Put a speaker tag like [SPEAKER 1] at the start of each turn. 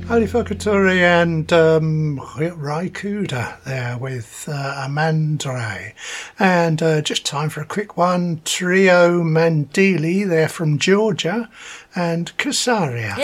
[SPEAKER 1] Ali Fakaturi and Rai Kuda there with Amandre. And just time for a quick one. Trio Mandili, they're from Georgia, and Kasaria.